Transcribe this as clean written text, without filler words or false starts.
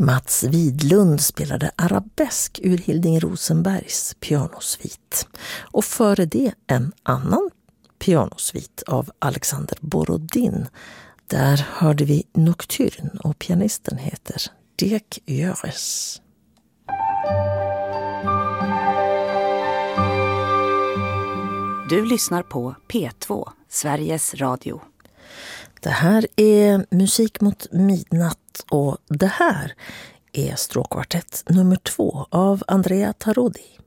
Mats Widlund spelade arabesk ur Hilding Rosenbergs pianosvit. Och före det en annan pianosvit av Alexander Borodin. Där hörde vi Nocturne och pianisten heter Dirk Jöres. Du lyssnar på P2, Sveriges Radio. Det här är Musik mot midnatt och det här är stråkkvartett nummer 2 av Andrea Tarodi.